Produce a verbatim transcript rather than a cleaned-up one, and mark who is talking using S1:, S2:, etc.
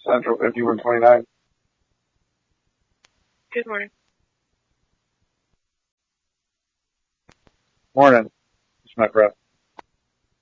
S1: Central fifty-one twenty-nine.
S2: Good morning.
S1: Morning. It's my breath.